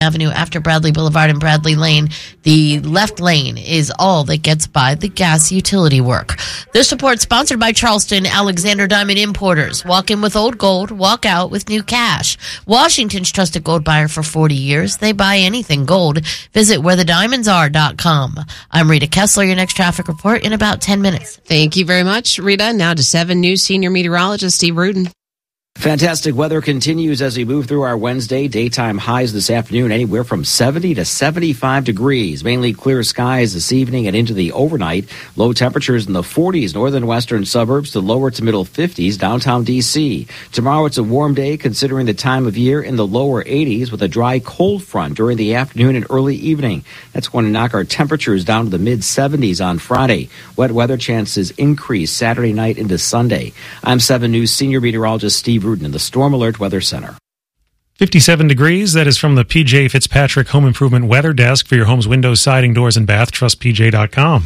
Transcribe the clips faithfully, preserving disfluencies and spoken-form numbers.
Avenue after Bradley Boulevard and Bradley Lane. The left lane is all that gets by the gas utility work. This report sponsored by Charleston Alexander Diamond Importers. Walk in with old gold, walk out with new cash. Washington's trusted gold buyer for forty years. They buy anything gold. Visit where the diamonds are dot com. I'm Rita Kessler, your next traffic report in about ten minutes. Thank you very much, Rita. Now to seven News senior meteorologist Steve Rudin. Fantastic weather continues as we move through our Wednesday. Daytime highs this afternoon anywhere from seventy to seventy-five degrees. Mainly clear skies this evening and into the overnight. Low temperatures in the forties, northern western suburbs to lower to middle fifties, downtown D C. Tomorrow it's a warm day considering the time of year, in the lower eighties with a dry cold front during the afternoon and early evening. That's going to knock our temperatures down to the mid seventies on Friday. Wet weather chances increase Saturday night into Sunday. I'm seven News senior meteorologist Steve Rudin in the Storm Alert Weather Center. fifty-seven degrees. That is from the P J Fitzpatrick Home Improvement Weather Desk. For your home's windows, siding, doors, and bath, trust P J dot com.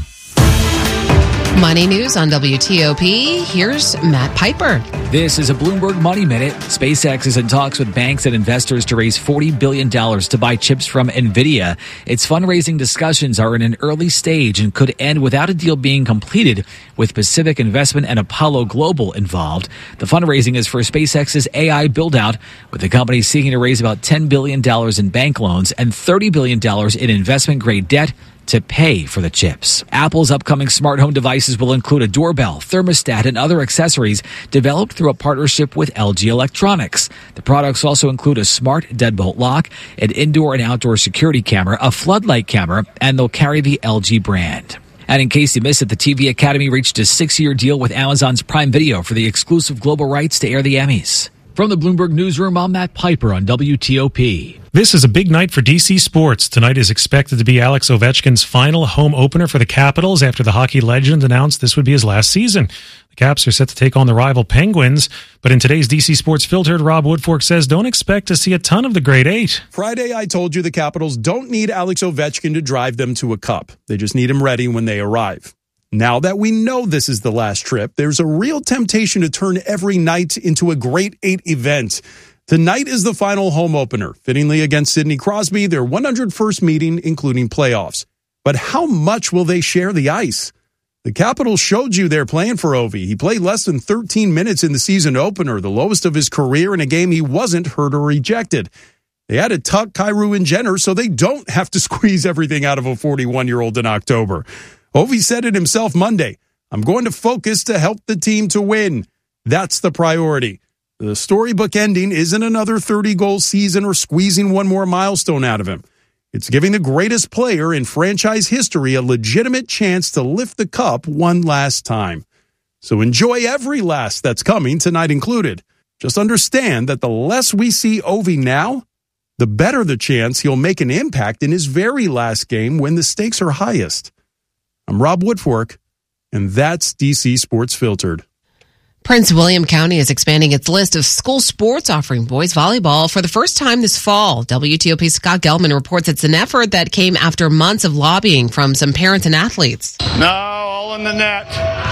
Money News on W T O P. Here's Matt Piper. This is a Bloomberg Money Minute. SpaceX is in talks with banks and investors to raise forty billion dollars to buy chips from NVIDIA. Its fundraising discussions are in an early stage and could end without a deal being completed, with Pacific Investment and Apollo Global involved. The fundraising is for SpaceX's A I build-out, with the company seeking to raise about ten billion dollars in bank loans and thirty billion dollars in investment-grade debt to pay for the chips. Apple's upcoming smart home devices will include a doorbell, thermostat, and other accessories developed through a partnership with L G Electronics. The products also include a smart deadbolt lock, an indoor and outdoor security camera, a floodlight camera, and they'll carry the L G brand. And in case you missed it, the T V Academy reached a six-year deal with Amazon's Prime Video for the exclusive global rights to air the Emmys. From the Bloomberg Newsroom, I'm Matt Piper on W T O P. This is a big night for D C sports. Tonight is expected to be Alex Ovechkin's final home opener for the Capitals after the hockey legend announced this would be his last season. The Caps are set to take on the rival Penguins, but in today's D C Sports Filtered, Rob Woodfork says don't expect to see a ton of the Great Eight. Friday, I told you the Capitals don't need Alex Ovechkin to drive them to a cup. They just need him ready when they arrive. Now that we know this is the last trip, there's a real temptation to turn every night into a Great Eight event. Tonight is the final home opener, fittingly against Sidney Crosby, their one hundred first meeting, including playoffs. But how much will they share the ice? The Capitals showed you they're playing for Ovi. He played less than thirteen minutes in the season opener, the lowest of his career in a game he wasn't hurt or ejected. They had to tuck Kyrou and Jenner so they don't have to squeeze everything out of a forty-one-year-old in October. Ovi said it himself Monday. I'm going to focus to help the team to win. That's the priority. The storybook ending isn't another thirty-goal season or squeezing one more milestone out of him. It's giving the greatest player in franchise history a legitimate chance to lift the cup one last time. So enjoy every last that's coming, tonight included. Just understand that the less we see Ovi now, the better the chance he'll make an impact in his very last game when the stakes are highest. I'm Rob Woodfork, and that's D C Sports Filtered. Prince William County is expanding its list of school sports, offering boys volleyball for the first time this fall. W T O P's Scott Gelman reports it's an effort that came after months of lobbying from some parents and athletes. No, all in the net.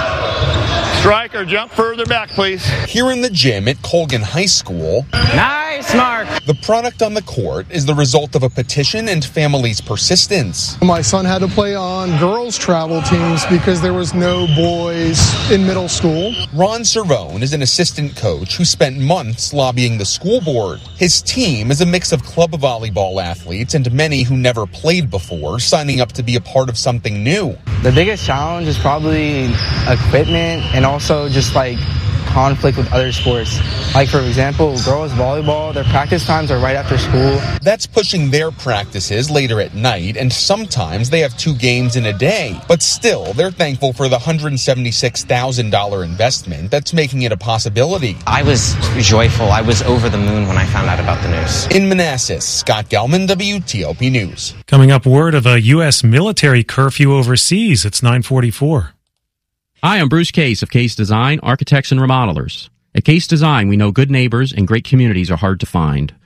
Striker, jump further back, please. Here in the gym at Colgan High School. Nice, Mark. The product on the court is the result of a petition and families' persistence. My son had to play on girls' travel teams because there was no boys in middle school. Ron Cervone is an assistant coach who spent months lobbying the school board. His team is a mix of club volleyball athletes and many who never played before, signing up to be a part of something new. The biggest challenge is probably equipment and also just like conflict with other sports. Like, for example, girls volleyball, their practice times are right after school. That's pushing their practices later at night, and sometimes they have two games in a day. But still, they're thankful for the one hundred seventy-six thousand dollars investment that's making it a possibility. I was joyful. I was over the moon when I found out about the news. In Manassas, Scott Gelman, W T O P News. Coming up, word of a U S military curfew overseas. It's nine forty-four. Hi, I'm Bruce Case of Case Design, Architects and Remodelers. At Case Design, we know good neighbors and great communities are hard to find.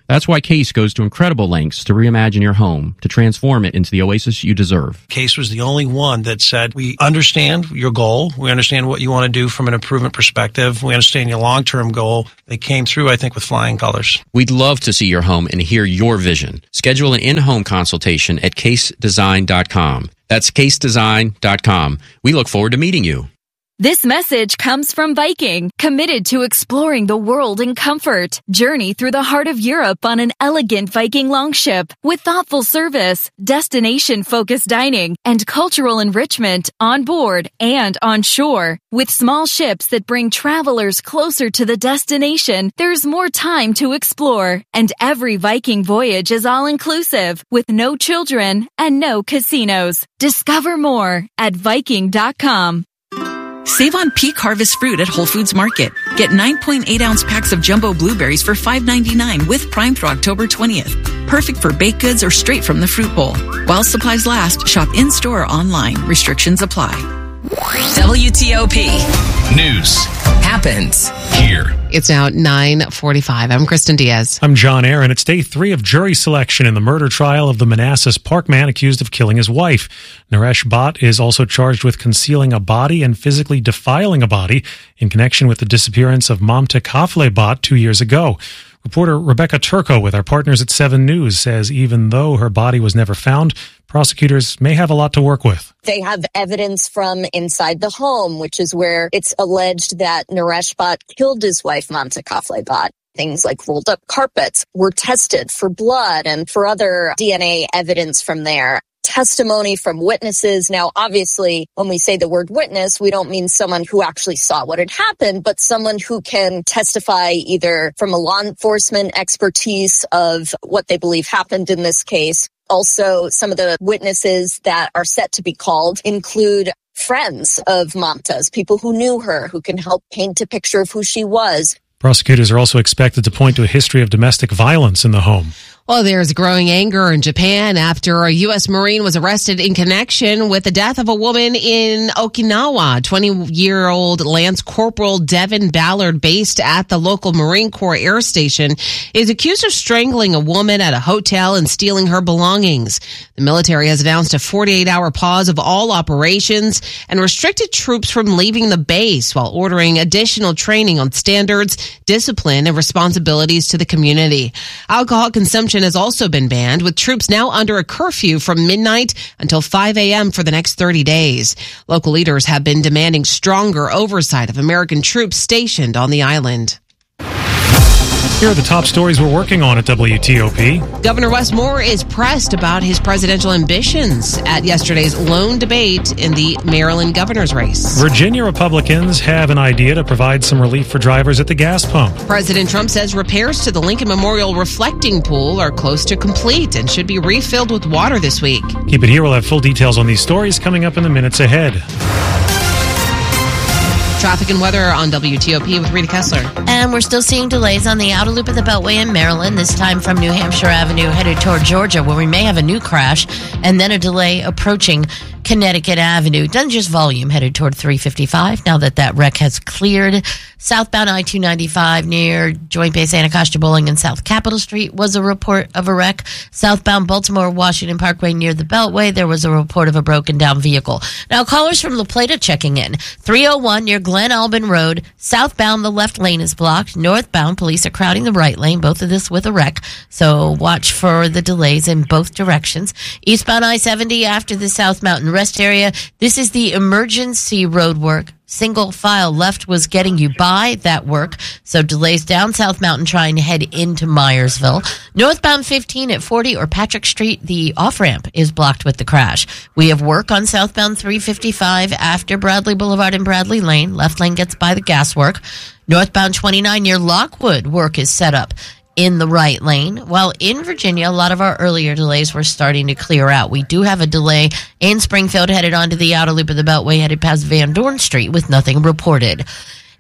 That's why Case goes to incredible lengths to reimagine your home, to transform it into the oasis you deserve. Case was the only one that said, we understand your goal. We understand what you want to do from an improvement perspective. We understand your long-term goal. They came through, I think, with flying colors. We'd love to see your home and hear your vision. Schedule an in-home consultation at case design dot com. That's case design dot com. We look forward to meeting you. This message comes from Viking, committed to exploring the world in comfort. Journey through the heart of Europe on an elegant Viking longship with thoughtful service, destination-focused dining, and cultural enrichment on board and on shore. With small ships that bring travelers closer to the destination, there's more time to explore. And every Viking voyage is all-inclusive, with no children and no casinos. Discover more at Viking dot com. Save on peak harvest fruit at Whole Foods Market. Get nine point eight ounce packs of jumbo blueberries for five ninety-nine with Prime through October twentieth. Perfect for baked goods or straight from the fruit bowl. While supplies last, shop in-store or online. Restrictions apply. W T O P News happens here. It's now nine forty-five. I'm Kristen Diaz. I'm John Aaron. It's day three of jury selection in the murder trial of the Manassas Park man accused of killing his wife. Naresh Bhatt is also charged with concealing a body and physically defiling a body in connection with the disappearance of Mamta Kafle Bhatt two years ago. Reporter Rebecca Turco with our partners at seven News says even though her body was never found, prosecutors may have a lot to work with. They have evidence from inside the home, which is where it's alleged that Naresh Bhatt killed his wife, Mamta Kafle Bhatt. Things like rolled up carpets were tested for blood and for other D N A evidence from there. Testimony from witnesses. Now, obviously, when we say the word witness, we don't mean someone who actually saw what had happened, but someone who can testify either from a law enforcement expertise of what they believe happened in this case. Also, some of the witnesses that are set to be called include friends of Mamta's, people who knew her, who can help paint a picture of who she was. Prosecutors are also expected to point to a history of domestic violence in the home. Well, there's growing anger in Japan after a U S Marine was arrested in connection with the death of a woman in Okinawa. twenty-year-old Lance Corporal Devin Ballard, based at the local Marine Corps Air Station, is accused of strangling a woman at a hotel and stealing her belongings. The military has announced a forty-eight hour pause of all operations and restricted troops from leaving the base while ordering additional training on standards, discipline, and responsibilities to the community. Alcohol consumption has also been banned, with troops now under a curfew from midnight until five a.m. for the next thirty days. Local leaders have been demanding stronger oversight of American troops stationed on the island. Here are the top stories we're working on at W T O P. Governor Wes Moore is pressed about his presidential ambitions at yesterday's lone debate in the Maryland governor's race. Virginia Republicans have an idea to provide some relief for drivers at the gas pump. President Trump says repairs to the Lincoln Memorial reflecting pool are close to complete and should be refilled with water this week. Keep it here. We'll have full details on these stories coming up in the minutes ahead. Traffic and weather on W T O P with Rita Kessler. And we're still seeing delays on the outer loop of the Beltway in Maryland, this time from New Hampshire Avenue headed toward Georgia, where we may have a new crash, and then a delay approaching Connecticut Avenue. Done just volume headed toward three fifty-five now that that wreck has cleared. Southbound I two ninety-five near Joint Base Anacostia Bowling and South Capitol Street was a report of a wreck. Southbound Baltimore Washington Parkway near the Beltway, there was a report of a broken down vehicle. Now callers from La Plata checking in. three oh one near Glen Albin Road. Southbound, the left lane is blocked. Northbound, police are crowding the right lane. Both of this with a wreck. So watch for the delays in both directions. Eastbound I seventy after the South Mountain Rest area. This is the emergency road work. Single file left was getting you by that work. So delays down South Mountain trying to head into Myersville. Northbound fifteen at forty or Patrick Street, the off-ramp is blocked with the crash. We have work on southbound three fifty-five after Bradley Boulevard and Bradley Lane. Left lane gets by the gas work. Northbound twenty-nine near Lockwood, work is set up in the right lane. While in Virginia, a lot of our earlier delays were starting to clear out. We do have a delay in Springfield headed onto the outer loop of the Beltway headed past Van Dorn Street with nothing reported.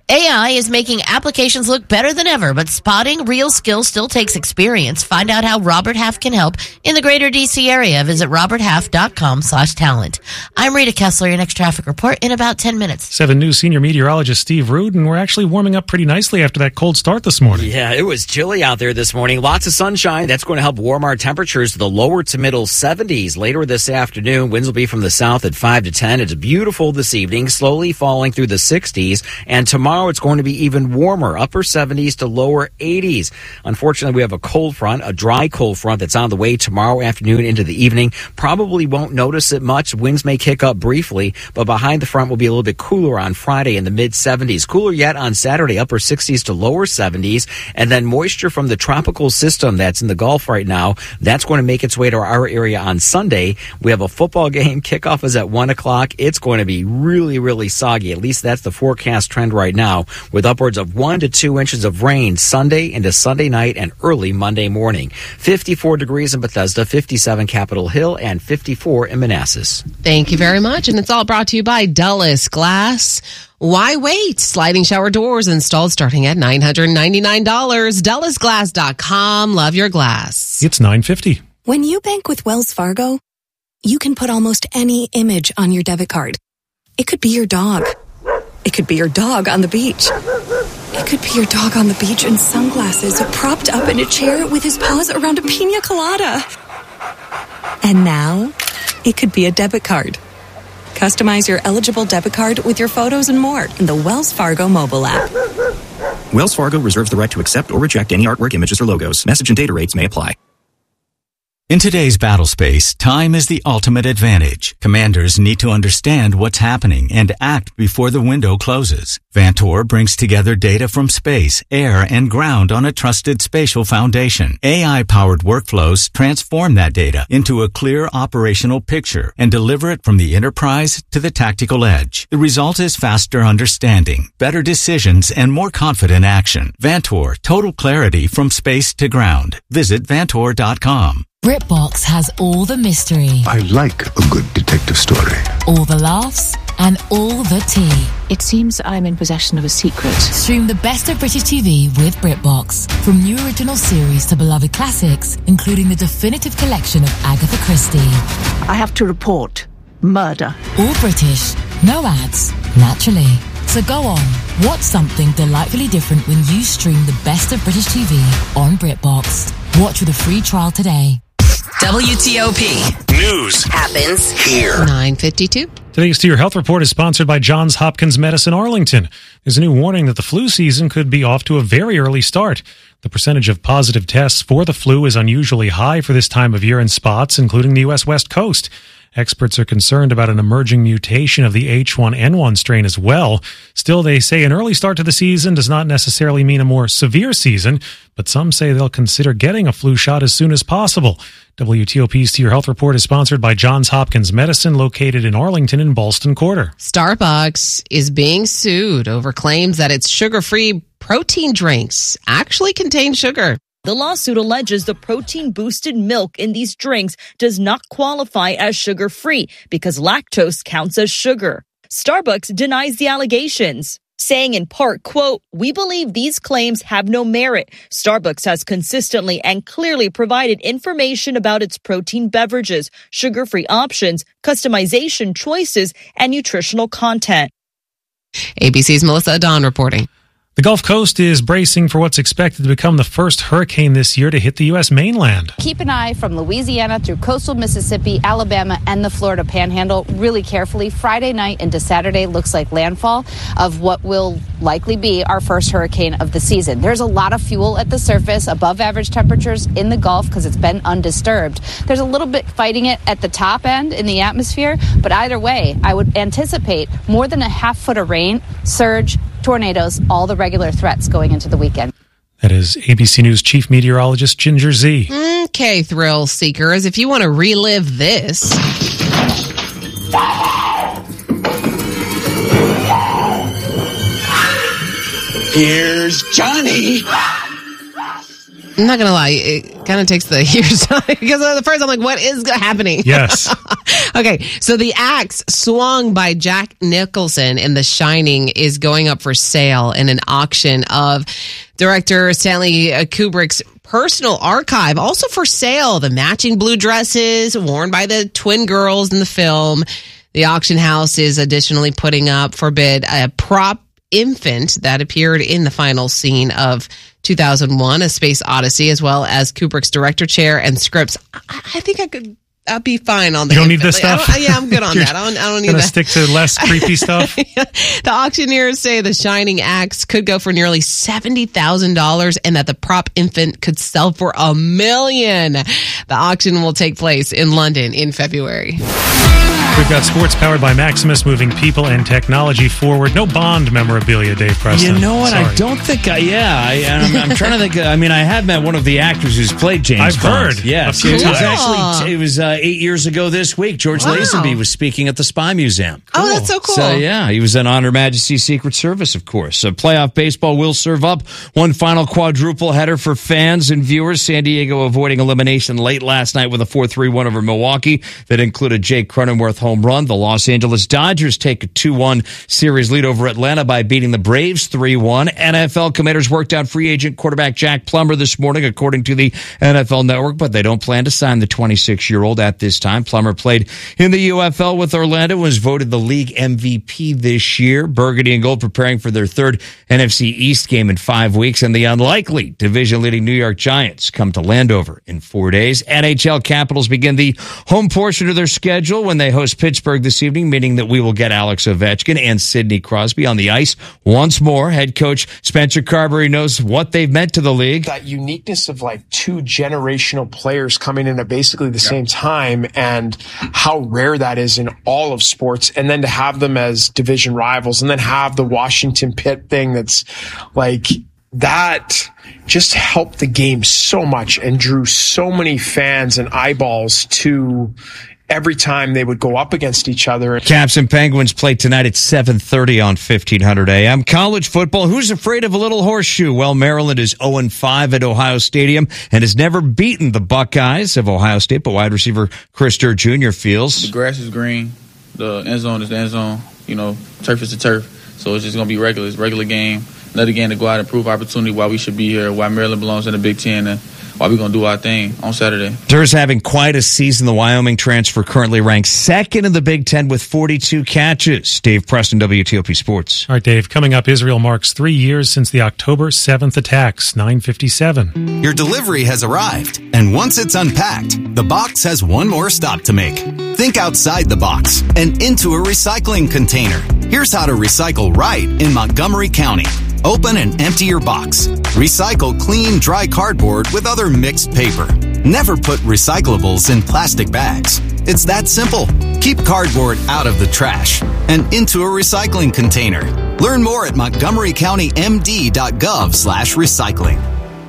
A I is making applications look better than ever, but spotting real skills still takes experience. Find out how Robert Half can help in the greater D C area. Visit roberthalf.com slash talent. I'm Rita Kessler, your next traffic report in about ten minutes. Seven News senior meteorologist Steve Rudin. We're actually warming up pretty nicely after that cold start this morning. Yeah, it was chilly out there this morning. Lots of sunshine. That's going to help warm our temperatures to the lower to middle seventies. Later this afternoon, winds will be from the south at five to ten. It's beautiful this evening, slowly falling through the sixties. And tomorrow, it's going to be even warmer, upper seventies to lower eighties. Unfortunately, we have a cold front, a dry cold front that's on the way tomorrow afternoon into the evening. Probably won't notice it much. Winds may kick up briefly, but behind the front will be a little bit cooler on Friday in the mid seventies. Cooler yet on Saturday, upper sixties to lower seventies. And then moisture from the tropical system that's in the Gulf right now, that's going to make its way to our area on Sunday. We have a football game. Kickoff is at one o'clock. It's going to be really, really soggy. At least that's the forecast trend right now, with upwards of one to two inches of rain Sunday into Sunday night and early Monday morning. fifty-four degrees in Bethesda, fifty-seven Capitol Hill, and fifty-four in Manassas. Thank you very much. And it's all brought to you by Dulles Glass. Why wait? Sliding shower doors installed starting at nine hundred ninety-nine dollars. Dulles Glass dot com. Love your glass. It's nine fifty. When you bank with Wells Fargo, you can put almost any image on your debit card. It could be your dog. It could be your dog on the beach. It could be your dog on the beach in sunglasses, propped up in a chair with his paws around a pina colada. And now, it could be a debit card. Customize your eligible debit card with your photos and more in the Wells Fargo mobile app. Wells Fargo reserves the right to accept or reject any artwork, images, or logos. Message and data rates may apply. In today's battle space, time is the ultimate advantage. Commanders need to understand what's happening and act before the window closes. Vantor brings together data from space, air, and ground on a trusted spatial foundation. A I-powered workflows transform that data into a clear operational picture and deliver it from the enterprise to the tactical edge. The result is faster understanding, better decisions, and more confident action. Vantor, total clarity from space to ground. Visit vantor dot com. BritBox has all the mystery. I like a good detective story. All the laughs and all the tea. It seems I'm in possession of a secret. Stream the best of British T V with BritBox. From new original series to beloved classics, including the definitive collection of Agatha Christie. I have to report murder. All British, no ads, naturally. So go on, watch something delightfully different when you stream the best of British T V on BritBox. Watch with a free trial today. W T O P. News happens here. nine fifty-two. Today's To Your Health Report is sponsored by Johns Hopkins Medicine Arlington. There's a new warning that the flu season could be off to a very early start. The percentage of positive tests for the flu is unusually high for this time of year in spots, including the U S West Coast. Experts are concerned about an emerging mutation of the H one N one strain as well. Still, they say an early start to the season does not necessarily mean a more severe season, but some say they'll consider getting a flu shot as soon as possible. W T O P's To Your Health Report is sponsored by Johns Hopkins Medicine, located in Arlington and Ballston Quarter. Starbucks is being sued over claims that its sugar-free protein drinks actually contain sugar. The lawsuit alleges the protein-boosted milk in these drinks does not qualify as sugar-free because lactose counts as sugar. Starbucks denies the allegations, saying in part, quote, "We believe these claims have no merit. Starbucks has consistently and clearly provided information about its protein beverages, sugar-free options, customization choices, and nutritional content." A B C's Melissa Adon reporting. The Gulf Coast is bracing for what's expected to become the first hurricane this year to hit the U S mainland. Keep an eye from Louisiana through coastal Mississippi, Alabama, and the Florida Panhandle really carefully. Friday night into Saturday looks like landfall of what will likely be our first hurricane of the season. There's a lot of fuel at the surface, above average temperatures in the Gulf because it's been undisturbed. There's a little bit fighting it at the top end in the atmosphere, but either way, I would anticipate more than a half foot of rain, surge, tornadoes, all the regular threats going into the weekend. That is A B C News Chief Meteorologist Ginger Z. Okay, thrill seekers, if you want to relive this. Here's Johnny. I'm not going to lie. It kind of takes the years because at first I'm like, what is happening? Yes. Okay. So the axe swung by Jack Nicholson in The Shining is going up for sale in an auction of director Stanley Kubrick's personal archive. Also for sale, the matching blue dresses worn by the twin girls in the film. The auction house is additionally putting up for bid a prop infant that appeared in the final scene of two thousand one, A Space Odyssey, as well as Kubrick's director chair and scripts. I, I think I could I'll be fine on that. You don't need this stuff? I yeah, I'm good on that. I don't, I don't need gonna that. Stick to less creepy stuff? The auctioneers say the Shining axe could go for nearly seventy thousand dollars and that the prop infant could sell for a million. The auction will take place in London in February. We've got sports powered by Maximus, moving people and technology forward. No Bond memorabilia, Dave Preston. You know what? Sorry. I don't think I, yeah. I, I'm, I'm trying to think. I mean, I have met one of the actors who's played James I've Bond. heard. Yes. Cool. It was actually, it was uh, eight years ago this week. George Wow. Lazenby was speaking at the Spy Museum. Cool. Oh, that's so cool. So, yeah, he was an Honor Majesty's Secret Service, of course. So, playoff baseball will serve up one final quadruple header for fans and viewers. San Diego avoiding elimination late last night with a four three win over Milwaukee that included Jake Cronenworth home run. The Los Angeles Dodgers take a two one series lead over Atlanta by beating the Braves three one. N F L Commanders worked out free agent quarterback Jack Plummer this morning, according to the N F L Network, but they don't plan to sign the twenty-six-year-old at this time. Plummer played in the U F L with Orlando, was voted the league M V P this year. Burgundy and Gold preparing for their third N F C East game in five weeks, and the unlikely division-leading New York Giants come to Landover in four days. N H L Capitals begin the home portion of their schedule when they host Pittsburgh this evening, meaning that we will get Alex Ovechkin and Sidney Crosby on the ice once more. Head coach Spencer Carberry knows what they've meant to the league. That uniqueness of like two generational players coming in at basically the same time, and how rare that is in all of sports, and then to have them as division rivals, and then have the Washington Pitt thing that's like that just helped the game so much and drew so many fans and eyeballs to every time they would go up against each other. Caps and Penguins play tonight at seven thirty on fifteen hundred A M. College football, who's afraid of a little horseshoe? Well, Maryland is oh and five at Ohio Stadium and has never beaten the Buckeyes of Ohio State, but wide receiver Chris Durr Junior feels the grass is green, the end zone is the end zone, you know, turf is the turf, so it's just going to be regular. It's a regular game, another game to go out and prove opportunity why we should be here, why Maryland belongs in the Big Ten, and why we going to do our thing on Saturday. Durr's having quite a season. The Wyoming transfer currently ranked second in the Big Ten with forty-two catches. Dave Preston, W T O P Sports. All right, Dave, coming up, Israel marks three years since the October seventh attacks, nine fifty-seven. Your delivery has arrived, and once it's unpacked, the box has one more stop to make. Think outside the box and into a recycling container. Here's how to recycle right in Montgomery County. Open and empty your box. Recycle clean, dry cardboard with other mixed paper. Never put recyclables in plastic bags. It's that simple. Keep cardboard out of the trash and into a recycling container. Learn more at montgomery county m d dot gov slash recycling.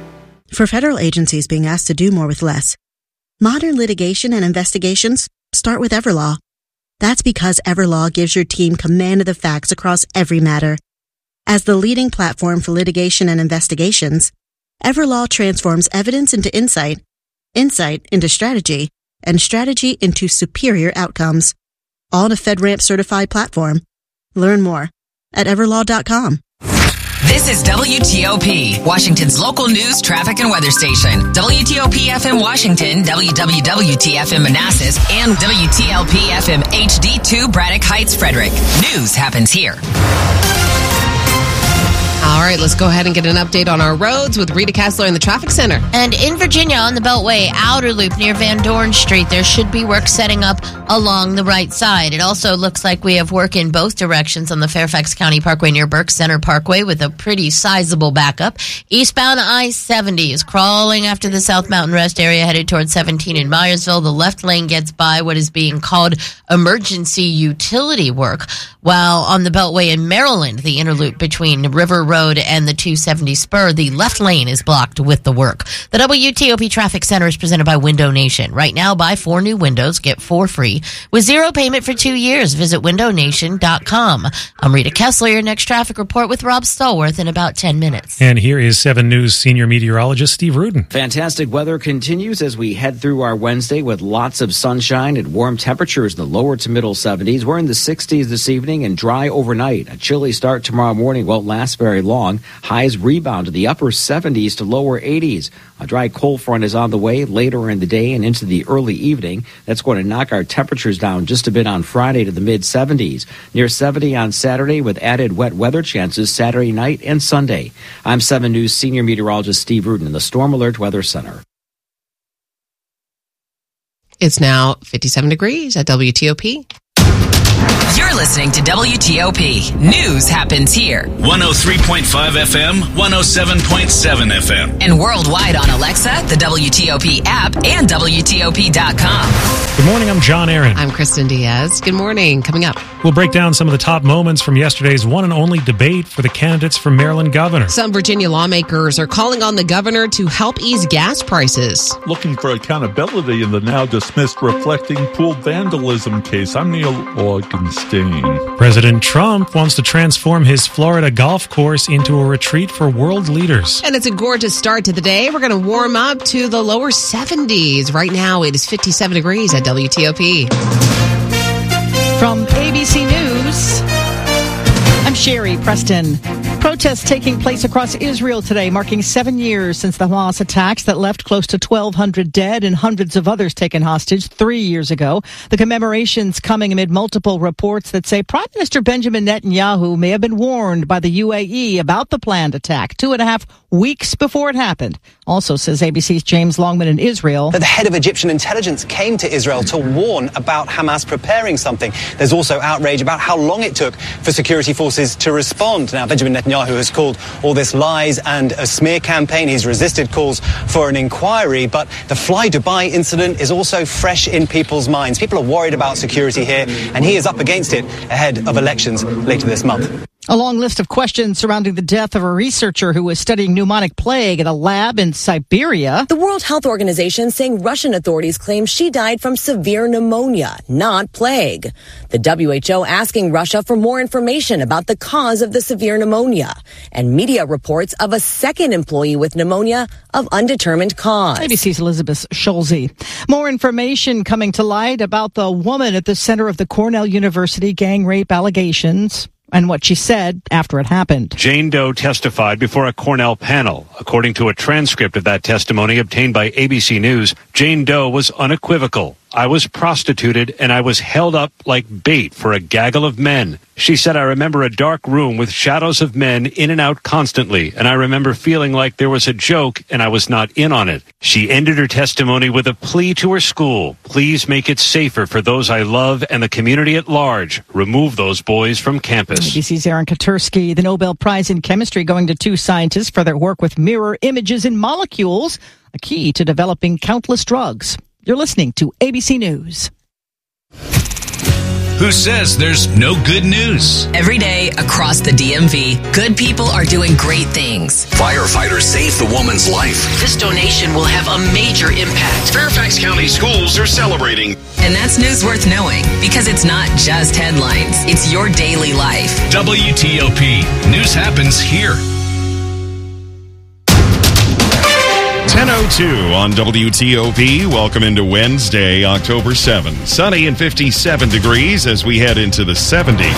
For federal agencies being asked to do more with less, modern litigation and investigations start with Everlaw. That's because Everlaw gives your team command of the facts across every matter. As the leading platform for litigation and investigations, Everlaw transforms evidence into insight, insight into strategy, and strategy into superior outcomes. All in a FedRAMP certified platform. Learn more at everlaw dot com. This is W T O P, Washington's local news, traffic, and weather station. W T O P F M Washington, W W W T F M Manassas, and W T L P F M H D two Braddock Heights, Frederick. News happens here. All right, let's go ahead and get an update on our roads with Rita Kessler in the traffic center. And in Virginia, on the Beltway outer loop near Van Dorn Street, there should be work setting up along the right side. It also looks like we have work in both directions on the Fairfax County Parkway near Burke Center Parkway with a pretty sizable backup. Eastbound I seventy is crawling after the South Mountain Rest area headed towards seventeen in Myersville. The left lane gets by what is being called emergency utility work, while on the Beltway in Maryland, the inner loop between River Road Road and the two seventy spur, the left lane is blocked with the work. The W T O P Traffic Center is presented by Window Nation. Right now, buy four new windows, get four free with zero payment for two years. Visit window nation dot com. I'm Rita Kessler. Your next traffic report with Rob Stallworth in about ten minutes. And here is seven News senior meteorologist Steve Rudin. Fantastic weather continues as we head through our Wednesday with lots of sunshine and warm temperatures in the lower to middle seventies. We're in the sixties this evening and dry overnight. A chilly start tomorrow morning won't last very long. Highs rebound to the upper seventies to lower eighties. A dry cold front is on the way later in the day and into the early evening. That's going to knock our temperatures down just a bit on Friday to the mid seventies. Near seventy on Saturday with added wet weather chances Saturday night and Sunday. I'm seven News senior meteorologist Steve Rudin in the Storm Alert Weather Center. It's now fifty-seven degrees at W T O P. You're listening to W T O P. News happens here. one oh three point five F M, one oh seven point seven F M. And worldwide on Alexa, the W T O P app, and W T O P dot com. Good morning, I'm John Aaron. I'm Kristen Diaz. Good morning. Coming up, we'll break down some of the top moments from yesterday's one and only debate for the candidates for Maryland governor. Some Virginia lawmakers are calling on the governor to help ease gas prices. Looking for accountability in the now dismissed reflecting pool vandalism case. I'm Neil Augenstein. President Trump wants to transform his Florida golf course into a retreat for world leaders. And it's a gorgeous start to the day. We're going to warm up to the lower seventies. Right now, it is fifty-seven degrees at W T O P. From A B C News, I'm Sherry Preston. Protests taking place across Israel today, marking seven years since the Hamas attacks that left close to twelve hundred dead and hundreds of others taken hostage three years ago. The commemorations coming amid multiple reports that say Prime Minister Benjamin Netanyahu may have been warned by the U A E about the planned attack two and a half weeks before it happened. Also, says A B C's James Longman in Israel, that the head of Egyptian intelligence came to Israel to warn about Hamas preparing something. There's also outrage about how long it took for security forces to respond. Now, Benjamin Netanyahu has called all this lies and a smear campaign. He's resisted calls for an inquiry, but the Fly Dubai incident is also fresh in people's minds. People are worried about security here, and he is up against it ahead of elections later this month. A long list of questions surrounding the death of a researcher who was studying pneumonic plague at a lab in Siberia. The World Health Organization saying Russian authorities claim she died from severe pneumonia, not plague. The W H O asking Russia for more information about the cause of the severe pneumonia. And media reports of a second employee with pneumonia of undetermined cause. A B C's Elizabeth Schulze. More information coming to light about the woman at the center of the Cornell University gang rape allegations and what she said after it happened. Jane Doe testified before a Cornell panel. According to a transcript of that testimony obtained by A B C News, Jane Doe was unequivocal. I was prostituted and I was held up like bait for a gaggle of men. She said, I remember a dark room with shadows of men in and out constantly, and I remember feeling like there was a joke and I was not in on it. She ended her testimony with a plea to her school. Please make it safer for those I love and the community at large. Remove those boys from campus. A B C's Aaron Katursky. The Nobel Prize in Chemistry going to two scientists for their work with mirror images in molecules, a key to developing countless drugs. You're listening to A B C News. Who says there's no good news? Every day across the D M V, good people are doing great things. Firefighters saved the woman's life. This donation will have a major impact. Fairfax County schools are celebrating. And that's news worth knowing, because it's not just headlines. It's your daily life. W T O P. News happens here. ten oh two on W T O P. Welcome into Wednesday, October seventh. Sunny and fifty-seven degrees as we head into the seventies.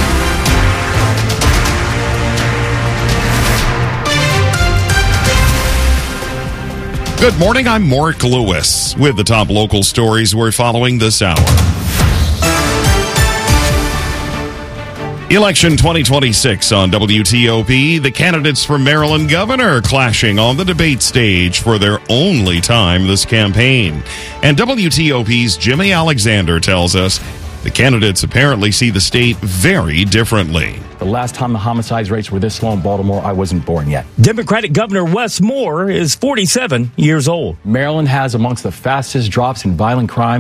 Good morning, I'm Mark Lewis with the top local stories we're following this hour. Election twenty twenty-six on W T O P. The candidates for Maryland governor clashing on the debate stage for their only time this campaign. And W T O P's Jimmy Alexander tells us the candidates apparently see the state very differently. The last time the homicides rates were this low in Baltimore, I wasn't born yet. Democratic Governor Wes Moore is forty-seven years old. Maryland has amongst the fastest drops in violent crime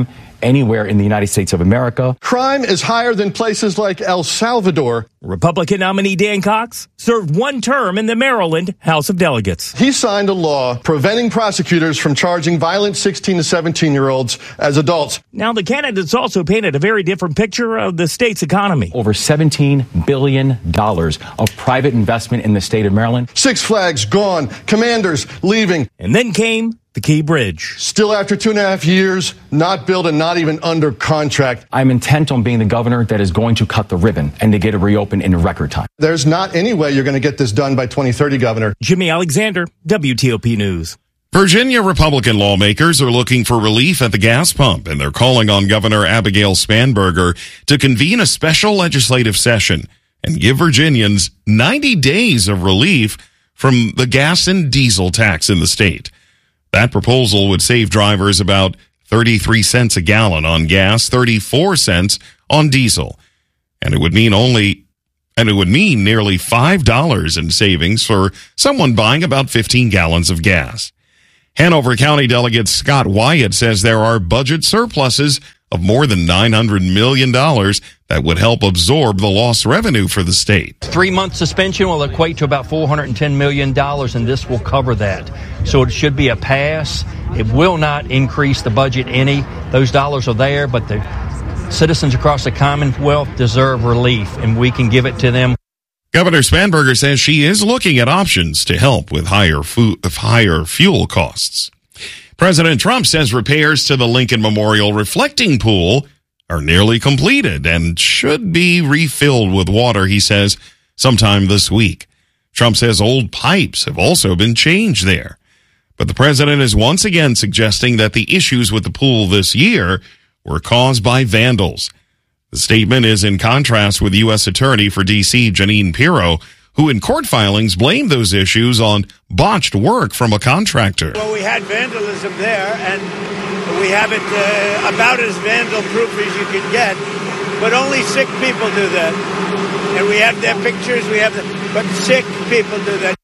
anywhere in the United States of America. Crime is higher than places like El Salvador. Republican nominee Dan Cox served one term in the Maryland House of Delegates. He signed a law preventing prosecutors from charging violent sixteen to seventeen-year-olds as adults. Now, the candidates also painted a very different picture of the state's economy. Over seventeen billion dollars of private investment in the state of Maryland. Six Flags gone, commanders leaving. And then came the Key Bridge. Still after two and a half years, not built and not even under contract. I'm intent on being the governor that is going to cut the ribbon and to get it reopened in record time. There's not any way you're going to get this done by twenty thirty, Governor. Jimmy Alexander, W T O P News. Virginia Republican lawmakers are looking for relief at the gas pump, and they're calling on Governor Abigail Spanberger to convene a special legislative session and give Virginians ninety days of relief from the gas and diesel tax in the state. That proposal would save drivers about thirty-three cents a gallon on gas, thirty-four cents on diesel. And it would mean only, and it would mean nearly five dollars in savings for someone buying about fifteen gallons of gas. Hanover County Delegate Scott Wyatt says there are budget surpluses of more than nine hundred million dollars that would help absorb the lost revenue for the state. Three-month suspension will equate to about four hundred ten million dollars, and this will cover that. So it should be a pass. It will not increase the budget any. Those dollars are there, but the citizens across the Commonwealth deserve relief, and we can give it to them. Governor Spanberger says she is looking at options to help with higher, fu- higher fuel costs. President Trump says repairs to the Lincoln Memorial Reflecting Pool are nearly completed and should be refilled with water, he says, sometime this week. Trump says old pipes have also been changed there. But the president is once again suggesting that the issues with the pool this year were caused by vandals. The statement is in contrast with U S Attorney for D C Jeanine Pirro, who in court filings blamed those issues on botched work from a contractor. Well, we had vandalism there, and we have it uh, about as vandal-proof as you can get, but only sick people do that. And we have their pictures, we have the, but sick people do that.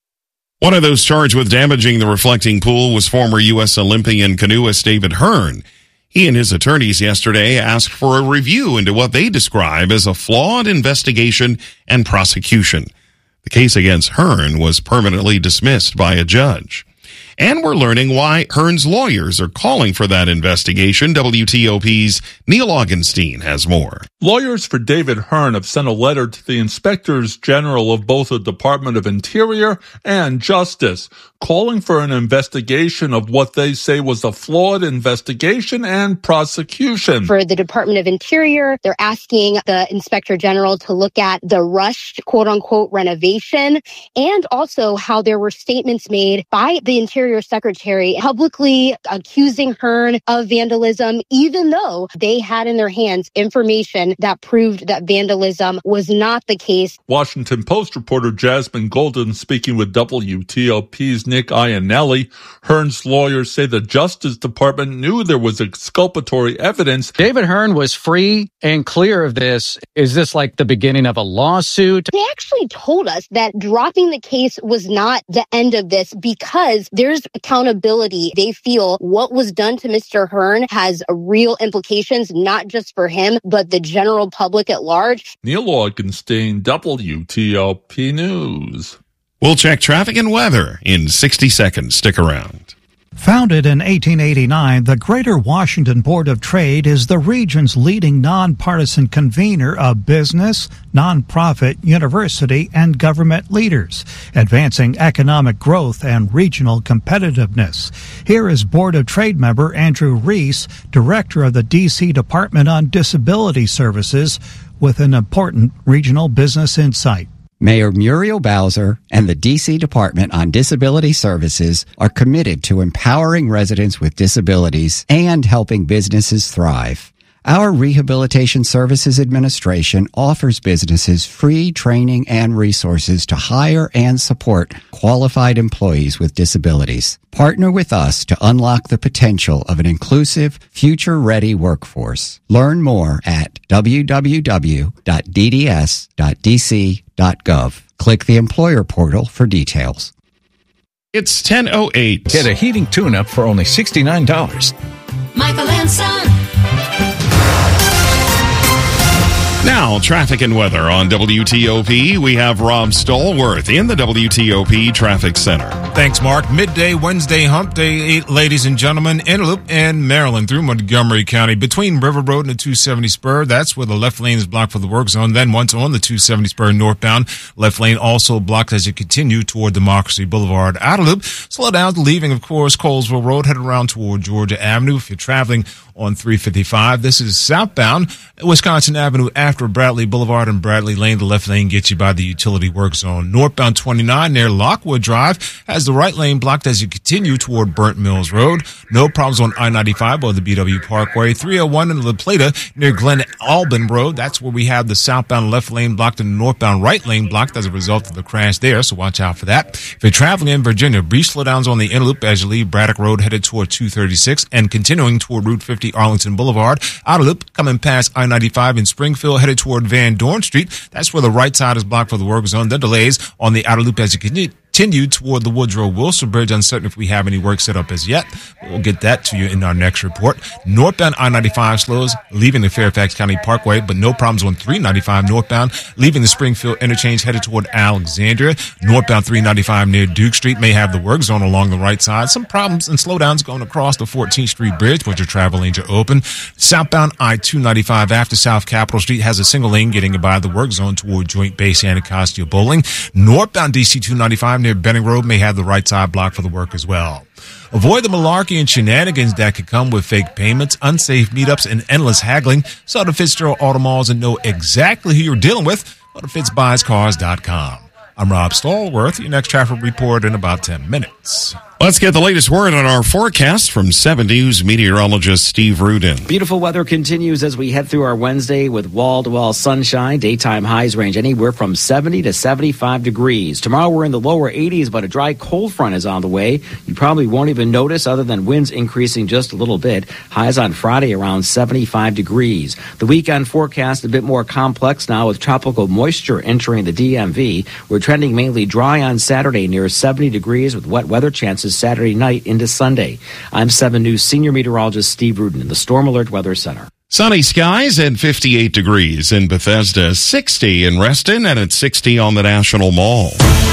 One of those charged with damaging the reflecting pool was former U S Olympian canoeist David Hearn. He and his attorneys yesterday asked for a review into what they describe as a flawed investigation and prosecution. The case against Hearn was permanently dismissed by a judge. And we're learning why Hearn's lawyers are calling for that investigation. W T O P's Neil Augenstein has more. Lawyers for David Hearn have sent a letter to the inspectors general of both the Department of Interior and Justice, calling for an investigation of what they say was a flawed investigation and prosecution. For the Department of Interior, they're asking the Inspector General to look at the rushed, quote-unquote, renovation, and also how there were statements made by the Interior Secretary publicly accusing Hearn of vandalism, even though they had in their hands information that proved that vandalism was not the case. Washington Post reporter Jasmine Golden speaking with W T O P's Nick Iannelli. Hearn's lawyers say the Justice Department knew there was exculpatory evidence. David Hearn was free and clear of this. Is this like the beginning of a lawsuit? They actually told us that dropping the case was not the end of this because there's accountability. They feel what was done to Mister Hearn has real implications, not just for him, but the general public at large. Neil Augenstein, W T O P News. We'll check traffic and weather in sixty seconds. Stick around. Founded in eighteen eighty-nine, the Greater Washington Board of Trade is the region's leading nonpartisan convener of business, nonprofit, university, and government leaders, advancing economic growth and regional competitiveness. Here is Board of Trade member Andrew Reese, director of the D C Department on Disability Services, with an important regional business insight. Mayor Muriel Bowser and the D C Department on Disability Services are committed to empowering residents with disabilities and helping businesses thrive. Our Rehabilitation Services Administration offers businesses free training and resources to hire and support qualified employees with disabilities. Partner with us to unlock the potential of an inclusive, future-ready workforce. Learn more at w w w dot d d s dot d c dot gov. Click the employer portal for details. It's ten oh eight. Get a heating tune-up for only sixty-nine dollars. Michael and Son. Now, traffic and weather on W T O P. We have Rob Stallworth in the W T O P Traffic Center. Thanks, Mark. Midday Wednesday hump day, ladies and gentlemen. Interloop and Maryland through Montgomery County between River Road and the two seventy spur. That's where the left lane is blocked for the work zone. Then once on the two seventy spur northbound, left lane also blocked as you continue toward Democracy Boulevard. Outer loop, slow down, leaving, of course, Colesville Road, head around toward Georgia Avenue. If you're traveling on three fifty-five, this is southbound Wisconsin Avenue after Bradley Boulevard and Bradley Lane. The left lane gets you by the utility work zone. Northbound twenty-nine near Lockwood Drive has the right lane blocked as you continue toward Burnt Mills Road. No problems on I ninety-five or the B W Parkway. three oh one in La Plata near Glen Albin Road. That's where we have the southbound left lane blocked and the northbound right lane blocked as a result of the crash there, so watch out for that. If you're traveling in Virginia, brief slowdowns on the Interloop as you leave Braddock Road headed toward two thirty-six and continuing toward Route fifty Arlington Boulevard. Outer loop coming past I ninety-five in Springfield headed toward Van Dorn Street. That's where the right side is blocked for the work zone. The delays on the outer loop as you continue Continue toward the Woodrow Wilson Bridge. Uncertain if we have any work set up as yet. We'll get that to you in our next report. Northbound I ninety-five slows, leaving the Fairfax County Parkway, but no problems on three ninety-five northbound, leaving the Springfield interchange headed toward Alexandria. Northbound three ninety-five near Duke Street may have the work zone along the right side. Some problems and slowdowns going across the fourteenth Street Bridge, but your travel lanes are open. Southbound I two ninety-five after South Capitol Street has a single lane getting by the work zone toward Joint Base Anacostia Bowling. Northbound D C two ninety-five near Benning Road may have the right side blocked for the work as well. Avoid the malarkey and shenanigans that could come with fake payments, unsafe meetups, and endless haggling. So to Fitzgerald Auto Malls and know exactly who you're dealing with, go to fitz buys cars dot com. I'm Rob Stallworth. Your next traffic report in about ten minutes. Let's get the latest word on our forecast from seven News meteorologist Steve Rudin. Beautiful weather continues as we head through our Wednesday with wall-to-wall sunshine. Daytime highs range anywhere from seventy to seventy-five degrees. Tomorrow we're in the lower eighties, but a dry cold front is on the way. You probably won't even notice other than winds increasing just a little bit. Highs on Friday around seventy-five degrees. The weekend forecast a bit more complex now with tropical moisture entering the D M V. We're trending mainly dry on Saturday near seventy degrees with wet weather chances Saturday night into Sunday. I'm seven News senior meteorologist Steve Rudin in the Storm Alert Weather Center. Sunny skies and fifty-eight degrees in Bethesda, sixty in Reston, and at sixty on the National Mall.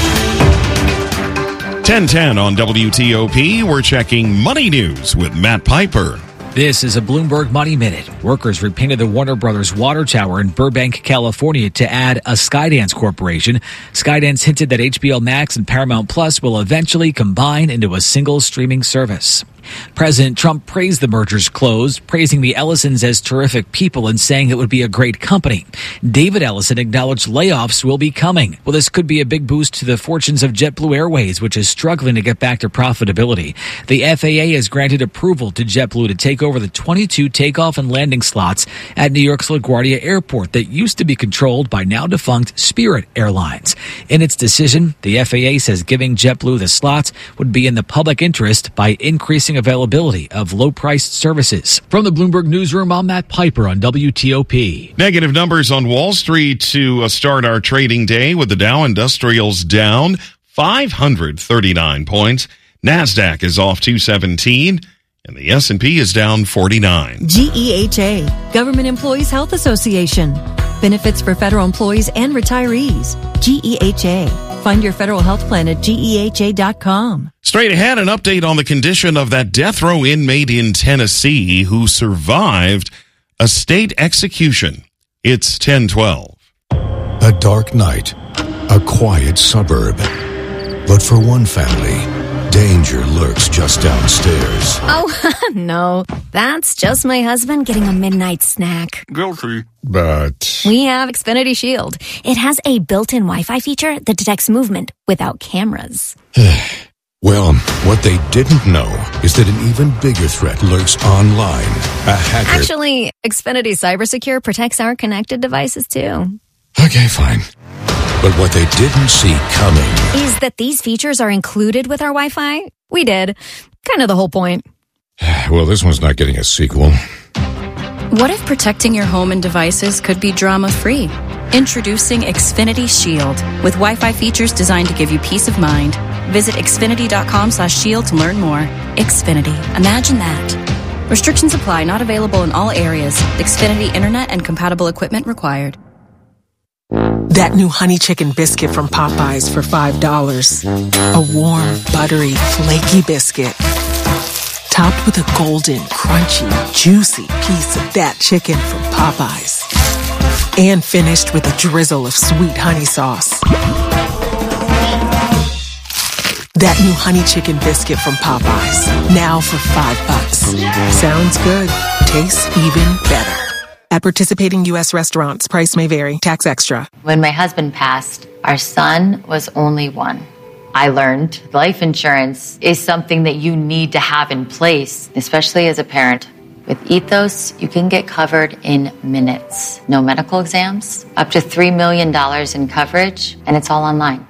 ten ten on W T O P. We're checking money news with Matt Piper. This is a Bloomberg Money Minute. Workers repainted the Warner Brothers water tower in Burbank, California to add a Skydance Corporation. Skydance hinted that H B O Max and Paramount Plus will eventually combine into a single streaming service. President Trump praised the merger's close, praising the Ellisons as terrific people and saying it would be a great company. David Ellison acknowledged layoffs will be coming. Well, this could be a big boost to the fortunes of JetBlue Airways, which is struggling to get back to profitability. The F A A has granted approval to JetBlue to take over the twenty-two takeoff and landing slots at New York's LaGuardia Airport that used to be controlled by now defunct Spirit Airlines. In its decision, the F A A says giving JetBlue the slots would be in the public interest by increasing availability of low-priced services. From the Bloomberg Newsroom, I'm Matt Piper on W T O P. Negative numbers on Wall Street to uh, start our trading day with the Dow Industrials down five hundred thirty-nine points. NASDAQ is off two seventeen. And the S and P is down forty-nine. G E H A, Government Employees Health Association. Benefits for federal employees and retirees. G E H A. Find your federal health plan at G E H A dot com. Straight ahead, an update on the condition of that death row inmate in Tennessee who survived a state execution. It's ten twelve. A dark night, a quiet suburb. But for one family, danger lurks just downstairs. Oh, no. That's just my husband getting a midnight snack. Guilty. But we have Xfinity Shield. It has a built-in Wi-Fi feature that detects movement without cameras. Well, what they didn't know is that an even bigger threat lurks online. A hacker. Actually, Xfinity CyberSecure protects our connected devices, too. Okay, fine. But what they didn't see coming is that these features are included with our Wi-Fi. We did. Kind of the whole point. Well, this one's not getting a sequel. What if protecting your home and devices could be drama-free? Introducing Xfinity Shield with Wi-Fi features designed to give you peace of mind. Visit xfinity.com slash shield to learn more. Xfinity. Imagine that. Restrictions apply. Not available in all areas. Xfinity Internet and compatible equipment required. That new honey chicken biscuit from Popeyes for five dollars. A warm, buttery, flaky biscuit. Topped with a golden, crunchy, juicy piece of that chicken from Popeyes. And finished with a drizzle of sweet honey sauce. That new honey chicken biscuit from Popeyes. Now for five bucks. Sounds good. Tastes even better. At participating U S restaurants, price may vary. Tax extra. When my husband passed, our son was only one. I learned life insurance is something that you need to have in place, especially as a parent. With Ethos, you can get covered in minutes. No medical exams, up to three million dollars in coverage, and it's all online.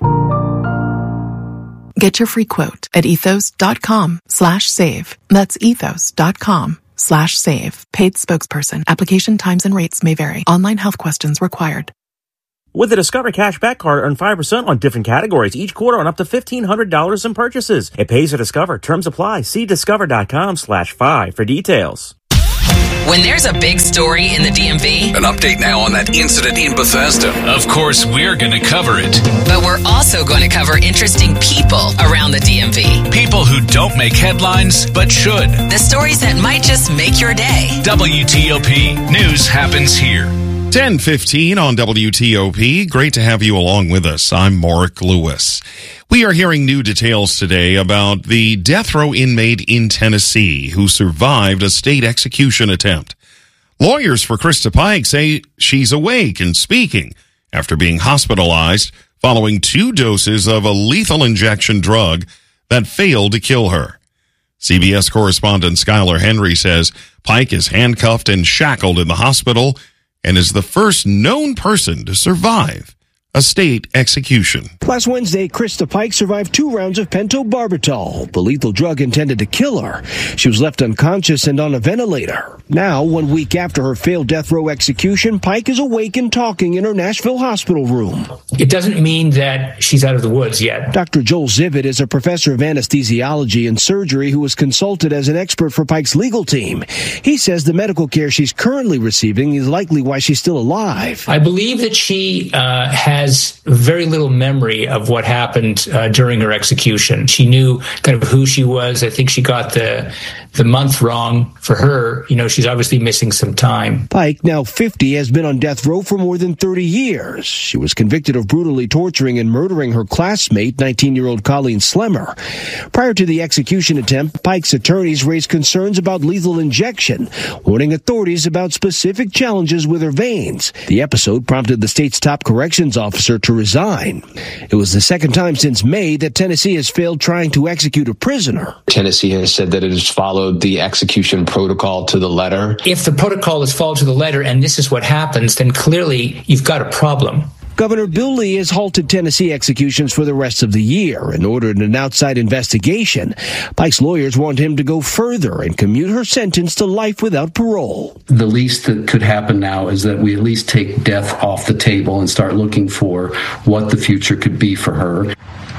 Get your free quote at ethos.com slash save. That's ethos.com slash save. Paid spokesperson. Application times and rates may vary. Online health questions required. With the Discover Cashback Card, earn five percent on different categories each quarter on up to fifteen hundred dollars in purchases. It pays to Discover. Terms apply. See discover.com slash five for details. When there's a big story in the D M V, an update now on that incident in Bethesda. Of course, we're going to cover it. But we're also going to cover interesting people around the D M V. People who don't make headlines, but should. The stories that might just make your day. W T O P News happens here. ten fifteen on W T O P. Great to have you along with us. I'm Mark Lewis. We are hearing new details today about the death row inmate in Tennessee who survived a state execution attempt. Lawyers for Krista Pike say she's awake and speaking after being hospitalized following two doses of a lethal injection drug that failed to kill her. C B S correspondent Skylar Henry says Pike is handcuffed and shackled in the hospital and is the first known person to survive a state execution. Last Wednesday, Krista Pike survived two rounds of pentobarbital, the lethal drug intended to kill her. She was left unconscious and on a ventilator. Now, one week after her failed death row execution, Pike is awake and talking in her Nashville hospital room. It doesn't mean that she's out of the woods yet. Doctor Joel Zivit is a professor of anesthesiology and surgery who was consulted as an expert for Pike's legal team. He says the medical care she's currently receiving is likely why she's still alive. I believe that she uh, has has very little memory of what happened uh, during her execution. She knew kind of who she was. I think she got the the month wrong. For her, you know, she's obviously missing some time. Pike, now fifty, has been on death row for more than thirty years. She was convicted of brutally torturing and murdering her classmate, nineteen-year-old Colleen Slemmer. Prior to the execution attempt, Pike's attorneys raised concerns about lethal injection, warning authorities about specific challenges with her veins. The episode prompted the state's top corrections officer to resign. It was the second time since May that Tennessee has failed trying to execute a prisoner. Tennessee has said that it has followed the execution protocol to the letter. If the protocol is followed to the letter and this is what happens, then clearly you've got a problem. Governor Bill Lee has halted Tennessee executions for the rest of the year and ordered an outside investigation. Pike's lawyers want him to go further and commute her sentence to life without parole. The least that could happen now is that we at least take death off the table and start looking for what the future could be for her.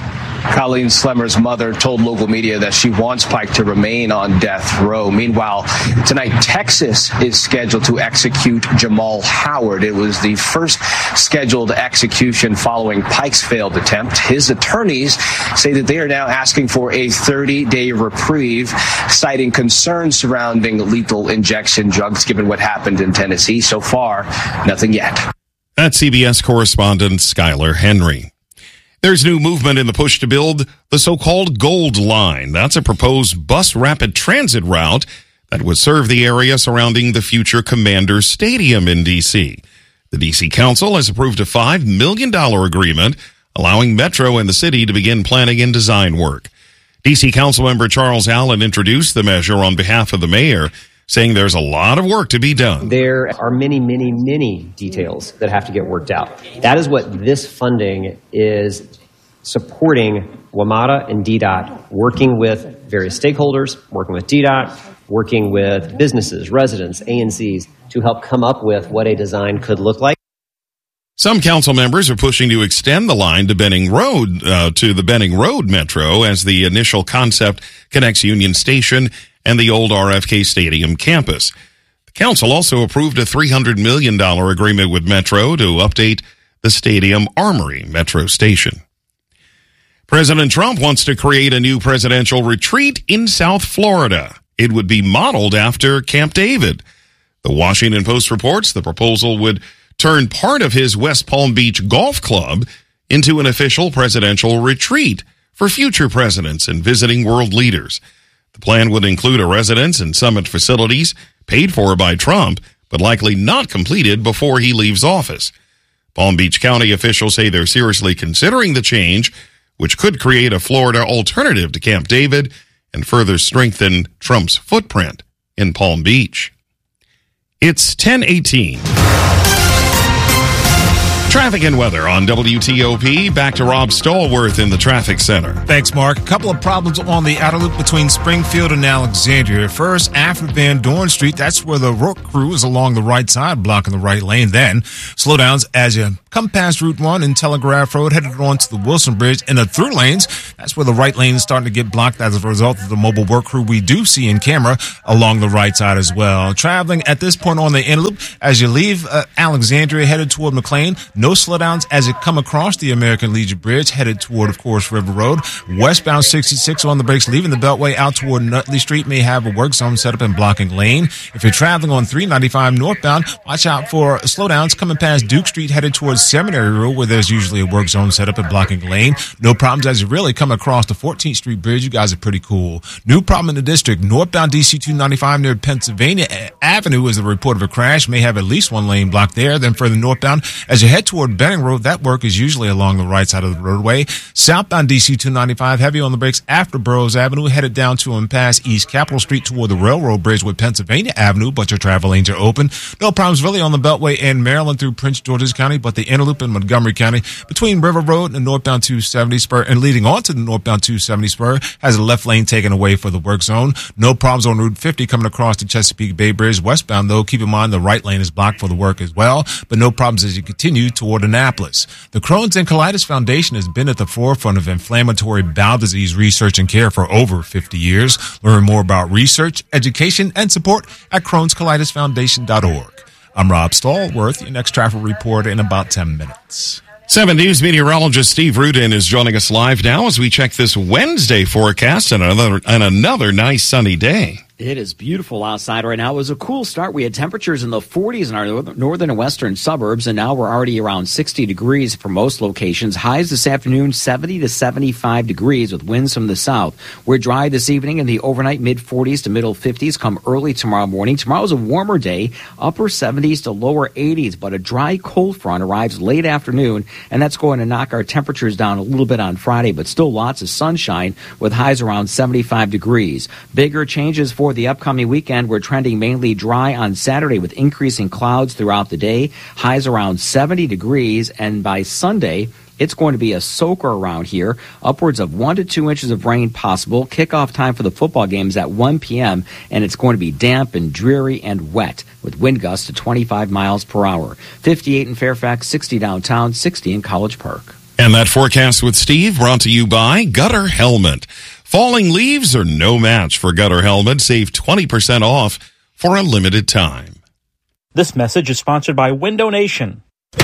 Colleen Slemmer's mother told local media that she wants Pike to remain on death row. Meanwhile, tonight, Texas is scheduled to execute Jamal Howard. It was the first scheduled execution following Pike's failed attempt. His attorneys say that they are now asking for a thirty-day reprieve, citing concerns surrounding lethal injection drugs, given what happened in Tennessee. So far, nothing yet. That's C B S correspondent Skylar Henry. There's new movement in the push to build the so-called Gold Line. That's a proposed bus rapid transit route that would serve the area surrounding the future Commander Stadium in D C. The D C Council has approved a five million dollars agreement allowing Metro and the city to begin planning and design work. D C Councilmember Charles Allen introduced the measure on behalf of the mayor, saying there's a lot of work to be done. There are many, many, many details that have to get worked out. That is what this funding is supporting WMATA and D DOT, working with various stakeholders, working with D DOT, working with businesses, residents, A N Cs, to help come up with what a design could look like. Some council members are pushing to extend the line to Benning Road, uh, to the Benning Road Metro, as the initial concept connects Union Station and the old R F K Stadium campus. The council also approved a three hundred million dollars agreement with Metro to update the Stadium Armory metro station. President Trump wants to create a new presidential retreat in South Florida. It would be modeled after Camp David. The Washington Post reports the proposal would turn part of his West Palm Beach golf club into an official presidential retreat for future presidents and visiting world leaders. The plan would include a residence and summit facilities paid for by Trump, but likely not completed before he leaves office. Palm Beach County officials say they're seriously considering the change, which could create a Florida alternative to Camp David and further strengthen Trump's footprint in Palm Beach. It's ten eighteen. Traffic and weather on W T O P. Back to Rob Stallworth in the traffic center. Thanks, Mark. A couple of problems on the outer loop between Springfield and Alexandria. First, after Van Dorn Street, that's where the work crew is along the right side, blocking the right lane. Then, slowdowns as you come past Route one and Telegraph Road, headed on to the Wilson Bridge. In the through lanes, that's where the right lane is starting to get blocked as a result of the mobile work crew we do see in camera along the right side as well. Traveling at this point on the inner loop, as you leave uh, Alexandria, headed toward McLean, no slowdowns as you come across the American Legion Bridge, headed toward, of course, River Road. Westbound sixty-six on the brakes, leaving the Beltway out toward Nutley Street may have a work zone set up in blocking lane. If you're traveling on three ninety-five northbound, watch out for slowdowns coming past Duke Street, headed towards Seminary Road, where there's usually a work zone set up in blocking lane. No problems as you really come across the fourteenth Street Bridge. You guys are pretty cool. New problem in the district, northbound D C two ninety-five near Pennsylvania Avenue is the report of a crash. May have at least one lane blocked there. Then further northbound, as you head toward Benning Road, that work is usually along the right side of the roadway. Southbound D C two ninety-five, heavy on the brakes after Burroughs Avenue, headed down to and past East Capitol Street toward the Railroad Bridge with Pennsylvania Avenue, but your travel lanes are open. No problems really on the Beltway in Maryland through Prince George's County, but the inner loop in Montgomery County between River Road and the northbound two seventy spur and leading on to the northbound two seventy spur has a left lane taken away for the work zone. No problems on Route fifty coming across the Chesapeake Bay Bridge westbound, though. Keep in mind the right lane is blocked for the work as well, but no problems as you continue toward Annapolis. The Crohn's and Colitis Foundation has been at the forefront of inflammatory bowel disease research and care for over fifty years. Learn more about research, education, and support at crohns colitis foundation dot org. I'm Rob Stallworth, your next traffic report in about ten minutes. seven News meteorologist Steve Rudin is joining us live now as we check this Wednesday forecast and another, and another nice sunny day. It is beautiful outside right now. It was a cool start. We had temperatures in the forties in our northern and western suburbs, and now we're already around sixty degrees for most locations. Highs this afternoon, seventy to seventy-five degrees with winds from the south. We're dry this evening in the overnight mid-forties to middle fifties. Come early tomorrow morning. Tomorrow's a warmer day, upper seventies to lower eighties, but a dry cold front arrives late afternoon, and that's going to knock our temperatures down a little bit on Friday, but still lots of sunshine with highs around seventy-five degrees. Bigger changes for For the upcoming weekend, we're trending mainly dry on Saturday with increasing clouds throughout the day. Highs around seventy degrees, and by Sunday, it's going to be a soaker around here. Upwards of one to two inches of rain possible. Kickoff time for the football games at one p.m., and it's going to be damp and dreary and wet with wind gusts to twenty-five miles per hour. fifty-eight in Fairfax, sixty downtown, sixty in College Park. And that forecast with Steve brought to you by Gutter Helmet. Falling leaves are no match for Gutter Helmet. Save twenty percent off for a limited time. This message is sponsored by Window Nation.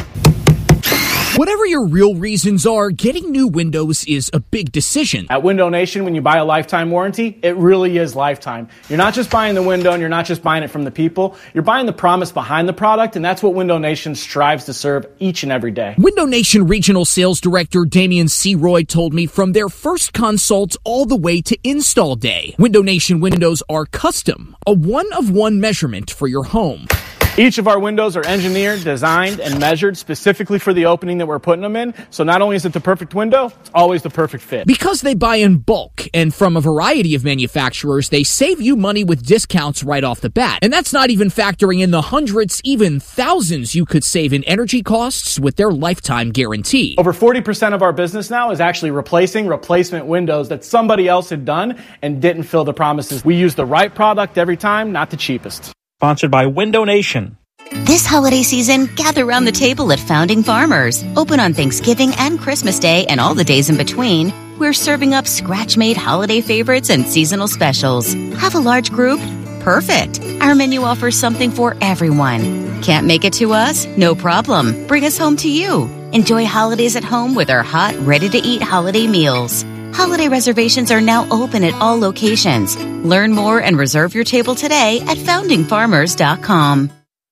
Whatever your real reasons are, getting new windows is a big decision. At Window Nation, when you buy a lifetime warranty, it really is lifetime. You're not just buying the window and you're not just buying it from the people. You're buying the promise behind the product, and that's what Window Nation strives to serve each and every day. Window Nation Regional Sales Director Damian C. Roy told me from their first consult all the way to install day, Window Nation windows are custom, a one-of-one measurement for your home. Each of our windows are engineered, designed, and measured specifically for the opening that we're putting them in. So not only is it the perfect window, it's always the perfect fit. Because they buy in bulk and from a variety of manufacturers, they save you money with discounts right off the bat. And that's not even factoring in the hundreds, even thousands you could save in energy costs with their lifetime guarantee. Over forty percent of our business now is actually replacing replacement windows that somebody else had done and didn't fill the promises. We use the right product every time, not the cheapest. Sponsored by Window Nation. This holiday season, gather around the table at Founding Farmers. Open on Thanksgiving and Christmas Day and all the days in between. We're serving up scratch-made holiday favorites and seasonal specials. Have a large group? Perfect. Our menu offers something for everyone. Can't make it to us? No problem. Bring us home to you. Enjoy holidays at home with our hot, ready-to-eat holiday meals. Holiday reservations are now open at all locations. Learn more and reserve your table today at founding farmers dot com.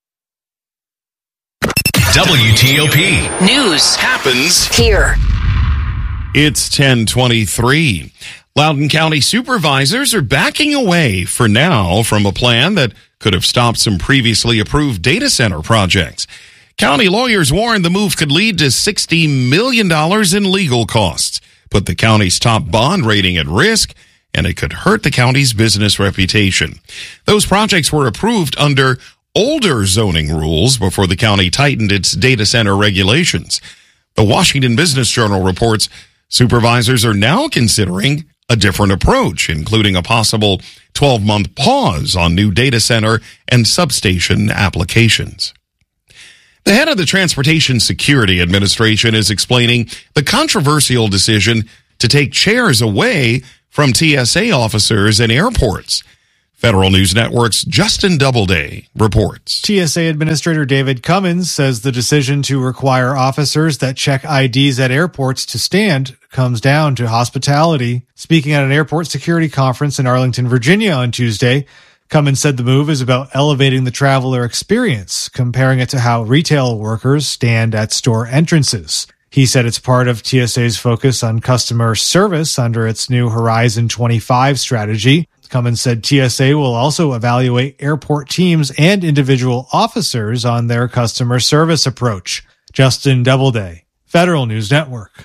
W T O P News happens here. It's ten twenty-three. Loudoun County supervisors are backing away for now from a plan that could have stopped some previously approved data center projects. County lawyers warn the move could lead to sixty million dollars in legal costs, put the county's top bond rating at risk, and it could hurt the county's business reputation. Those projects were approved under older zoning rules before the county tightened its data center regulations. The Washington Business Journal reports supervisors are now considering a different approach, including a possible twelve-month pause on new data center and substation applications. The head of the Transportation Security Administration is explaining the controversial decision to take chairs away from T S A officers in airports. Federal News Network's Justin Doubleday reports. T S A Administrator David Cummins says the decision to require officers that check I Ds at airports to stand comes down to hospitality. Speaking at an airport security conference in Arlington, Virginia on Tuesday, Cummins said the move is about elevating the traveler experience, comparing it to how retail workers stand at store entrances. He said it's part of T S A's focus on customer service under its new Horizon twenty-five strategy. Cummins said T S A will also evaluate airport teams and individual officers on their customer service approach. Justin Doubleday, Federal News Network.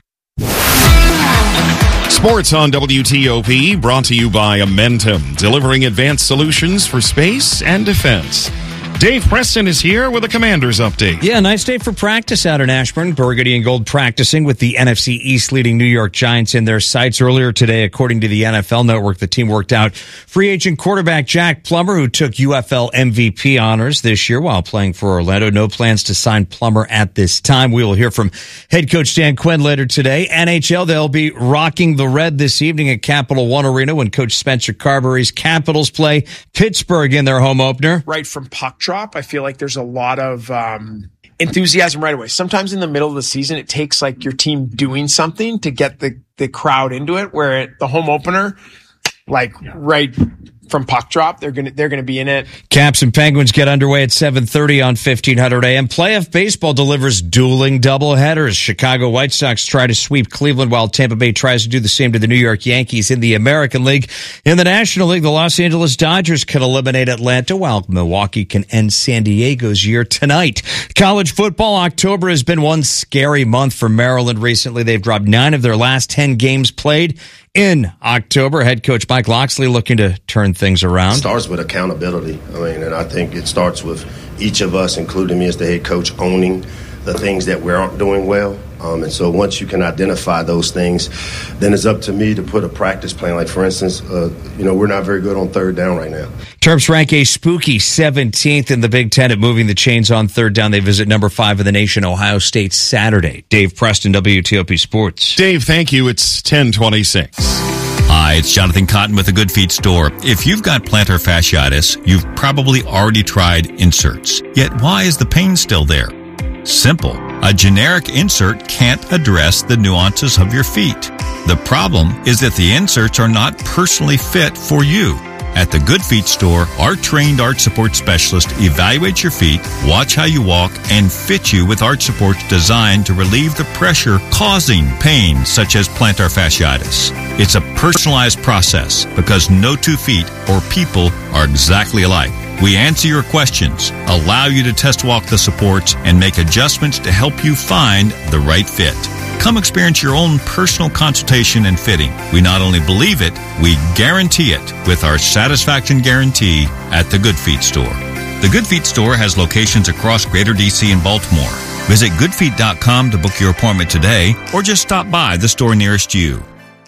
Sports on W T O P, brought to you by Amentum, delivering advanced solutions for space and defense. Dave Preston is here with a Commanders update. Yeah, nice day for practice out in Ashburn. Burgundy and Gold practicing with the N F C East leading New York Giants in their sights earlier today. According to the N F L Network, the team worked out free agent quarterback Jack Plummer, who took U F L M V P honors this year while playing for Orlando. No plans to sign Plummer at this time. We will hear from head coach Dan Quinn later today. N H L, they'll be rocking the red this evening at Capital One Arena when Coach Spencer Carberry's Capitals play Pittsburgh in their home opener. Right from puck drop, I feel like there's a lot of um, enthusiasm right away. Sometimes in the middle of the season, it takes like your team doing something to get the, the crowd into it, where at the home opener, like yeah. right from puck drop, they're going to they're going to be in it. Caps and Penguins get underway at seven thirty on fifteen hundred A M. Playoff baseball delivers dueling doubleheaders. Chicago White Sox try to sweep Cleveland while Tampa Bay tries to do the same to the New York Yankees in the American League. In the National League, the Los Angeles Dodgers can eliminate Atlanta while Milwaukee can end San Diego's year tonight. College football, October has been one scary month for Maryland recently. They've dropped nine of their last ten games played in October. Head coach Mike Loxley looking to turn things around. It starts with accountability. I mean, and I think it starts with each of us, including me as the head coach, owning the things that we aren't doing well. Um, and so once you can identify those things, then it's up to me to put a practice plan. Like, for instance, uh, you know, we're not very good on third down right now. Terps rank a spooky seventeenth in the Big Ten at moving the chains on third down. They visit number five in the nation, Ohio State, Saturday. Dave Preston, W T O P Sports. Dave, thank you. It's ten twenty-six. Hi, it's Jonathan Cotton with the Good Feet store. If you've got plantar fasciitis, you've probably already tried inserts. Yet why is the pain still there? Simple. A generic insert can't address the nuances of your feet. The problem is that the inserts are not personally fit for you. At the Good Feet store, our trained arch support specialist evaluates your feet, watch how you walk, and fit you with arch supports designed to relieve the pressure causing pain such as plantar fasciitis. It's a personalized process because no two feet or people are exactly alike. We answer your questions, allow you to test walk the supports, and make adjustments to help you find the right fit. Come experience your own personal consultation and fitting. We not only believe it, we guarantee it with our satisfaction guarantee at the Good Feet store. The Good Feet store has locations across Greater D C and Baltimore. Visit good feet dot com to book your appointment today or just stop by the store nearest you.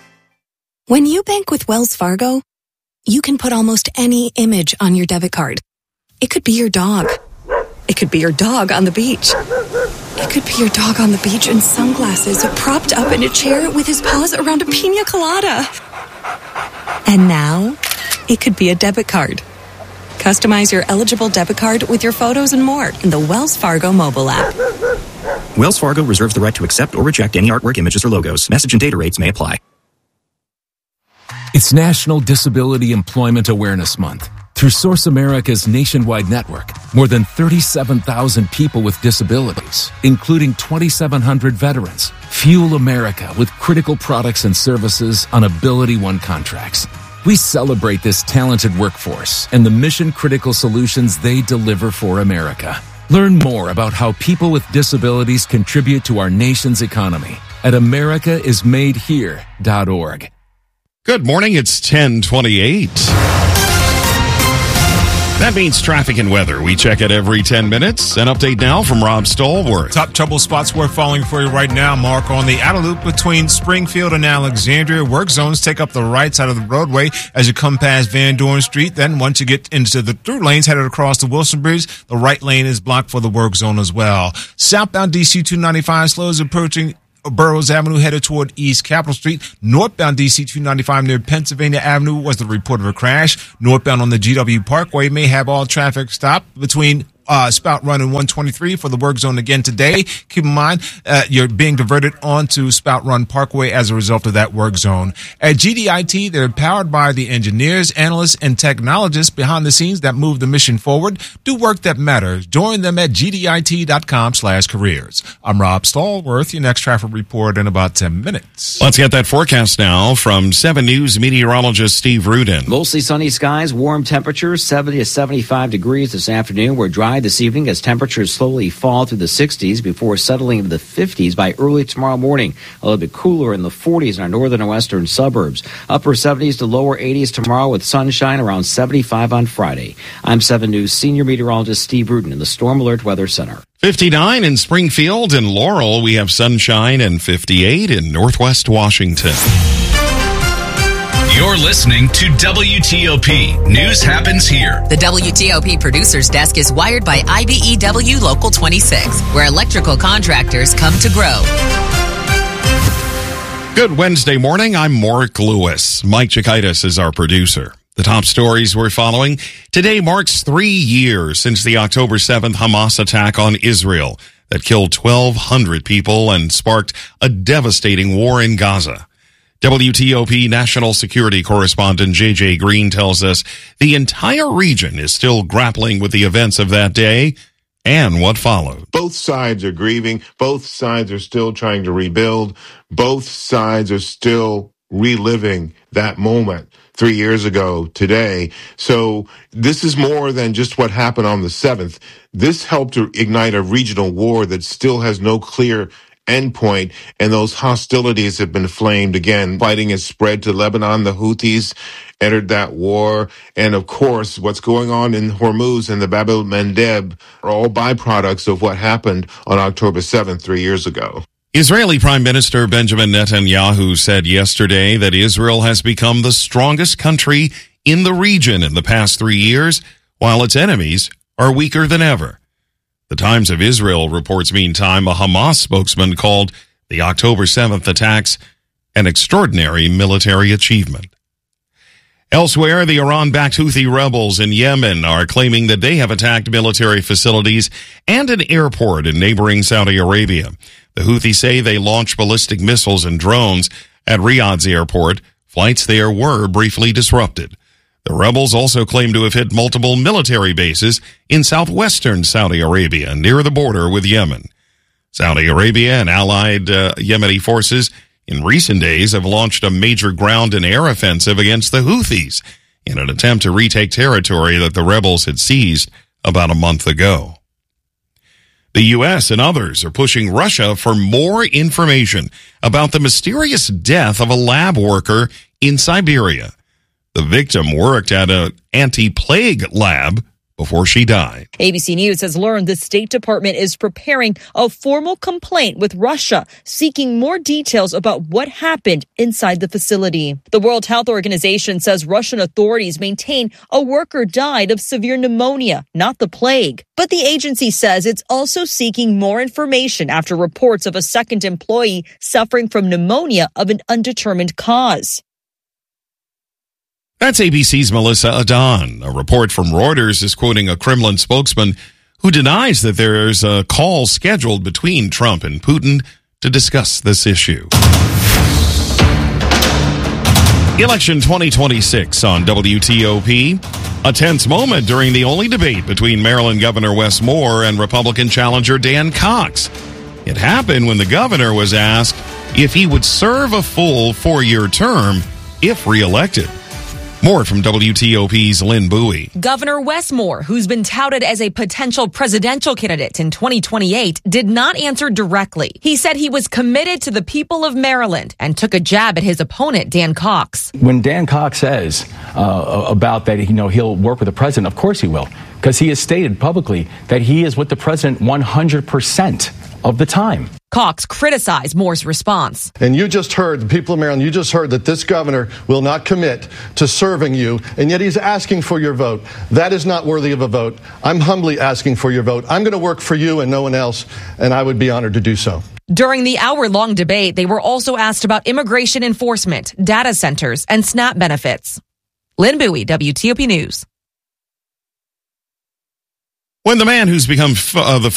When you bank with Wells Fargo, you can put almost any image on your debit card. It could be your dog. It could be your dog on the beach. It could be your dog on the beach in sunglasses, propped up in a chair with his paws around a pina colada. And now, it could be a debit card. Customize your eligible debit card with your photos and more in the Wells Fargo mobile app. Wells Fargo reserves the right to accept or reject any artwork, images, or logos. Message and data rates may apply. It's National Disability Employment Awareness Month. Through Source America's nationwide network, more than thirty-seven thousand people with disabilities, including twenty-seven hundred veterans, fuel America with critical products and services on Ability One contracts. We celebrate this talented workforce and the mission-critical solutions they deliver for America. Learn more about how people with disabilities contribute to our nation's economy at america is made here dot org. Good morning. It's ten twenty-eight. That means traffic and weather. We check it every ten minutes. An update now from Rob Stallworth. Top trouble spots we're following for you right now, Mark, on the outer loop between Springfield and Alexandria. Work zones take up the right side of the roadway as you come past Van Dorn Street. Then once you get into the through lanes headed across the Wilson Bridge, the right lane is blocked for the work zone as well. Southbound D C two ninety-five slows approaching Burroughs Avenue headed toward East Capitol Street. Northbound D C two ninety-five near Pennsylvania Avenue was the report of a crash. Northbound on the G W Parkway may have all traffic stopped between uh, Spout Run and one twenty-three for the work zone again today. Keep in mind, uh, you're being diverted onto Spout Run Parkway as a result of that work zone. At G D I T, they're powered by the engineers, analysts, and technologists behind the scenes that move the mission forward. Do work that matters. Join them at G D I T dot com slash careers. I'm Rob Stallworth, your next traffic report in about ten minutes. Let's get that forecast now from seven News meteorologist Steve Rudin. Mostly sunny skies, warm temperatures, seventy to seventy-five degrees this afternoon. We're dry this evening as temperatures slowly fall through the sixties before settling into the fifties by early tomorrow morning. A little bit cooler in the forties in our northern and western suburbs. Upper seventies to lower eighties tomorrow with sunshine around seventy-five on Friday. I'm seven News senior meteorologist Steve Rudin in the Storm Alert Weather Center. fifty-nine in Springfield and Laurel. We have sunshine, and fifty-eight in Northwest Washington. You're listening to W T O P. News happens here. The W T O P producer's desk is wired by I B E W Local twenty-six, where electrical contractors come to grow. Good Wednesday morning. I'm Mark Lewis. Mike Chikaitis is our producer. The top stories we're following. Today marks three years since the October seventh Hamas attack on Israel that killed twelve hundred people and sparked a devastating war in Gaza. W T O P national security correspondent J J Green tells us the entire region is still grappling with the events of that day and what followed. Both sides are grieving. Both sides are still trying to rebuild. Both sides are still reliving that moment three years ago today. So this is more than just what happened on the seventh. This helped to ignite a regional war that still has no clear endpoint, and those hostilities have been flamed again. Fighting has spread to Lebanon. The Houthis entered that war. And of course, what's going on in Hormuz and the Bab el-Mandeb are all byproducts of what happened on October seventh, three years ago. Israeli Prime Minister Benjamin Netanyahu said yesterday that Israel has become the strongest country in the region in the past three years, while its enemies are weaker than ever. The Times of Israel reports, meantime, a Hamas spokesman called the October seventh attacks an extraordinary military achievement. Elsewhere, the Iran-backed Houthi rebels in Yemen are claiming that they have attacked military facilities and an airport in neighboring Saudi Arabia. The Houthis say they launched ballistic missiles and drones at Riyadh's airport. Flights there were briefly disrupted. The rebels also claim to have hit multiple military bases in southwestern Saudi Arabia near the border with Yemen. Saudi Arabia and allied uh, Yemeni forces in recent days have launched a major ground and air offensive against the Houthis in an attempt to retake territory that the rebels had seized about a month ago. The U S and others are pushing Russia for more information about the mysterious death of a lab worker in Siberia. The victim worked at an anti-plague lab before she died. A B C News has learned the State Department is preparing a formal complaint with Russia, seeking more details about what happened inside the facility. The World Health Organization says Russian authorities maintain a worker died of severe pneumonia, not the plague. But the agency says it's also seeking more information after reports of a second employee suffering from pneumonia of an undetermined cause. That's A B C's Melissa Adan. A report from Reuters is quoting a Kremlin spokesman who denies that there's a call scheduled between Trump and Putin to discuss this issue. Election twenty twenty-six on W T O P. A tense moment during the only debate between Maryland Governor Wes Moore and Republican challenger Dan Cox. It happened when the governor was asked if he would serve a full four-year term if reelected. More from W T O P's Lynn Bowie. Governor Wes Moore, who's been touted as a potential presidential candidate in twenty twenty-eight, did not answer directly. He said he was committed to the people of Maryland and took a jab at his opponent, Dan Cox. When Dan Cox says uh, about that, you know, he'll work with the president, of course he will, because he has stated publicly that he is with the president one hundred percent of the time. Cox criticized Moore's response. And you just heard, the people of Maryland, you just heard that this governor will not commit to serving you, and yet he's asking for your vote. That is not worthy of a vote. I'm humbly asking for your vote. I'm going to work for you and no one else, and I would be honored to do so. During the hour-long debate, they were also asked about immigration enforcement, data centers, and SNAP benefits. Lynn Bowie, W T O P News. When the man who's become f- uh, the